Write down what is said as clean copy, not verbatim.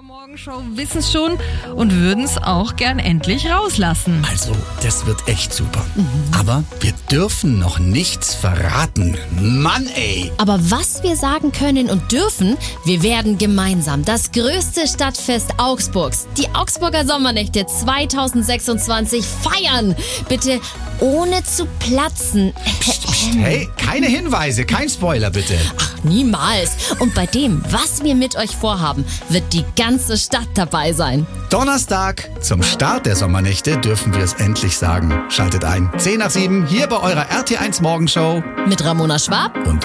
Morgenshow wissen es schon und würden es auch gern endlich rauslassen. Also, das wird echt super. Aber wir dürfen noch nichts verraten. Mann, ey! Aber was wir sagen können und dürfen, wir werden gemeinsam das größte Stadtfest Augsburgs, die Augsburger Sommernächte 2026 feiern. Bitte ohne zu platzen. Hey, keine Hinweise, kein Spoiler bitte. Ach, niemals. Und bei dem, was wir mit euch vorhaben, wird die ganze Stadt dabei sein. Donnerstag, zum Start der Sommernächte, dürfen wir es endlich sagen. Schaltet ein. 6:10 hier bei eurer RT1 Morgenshow. Mit Ramona Schwab Und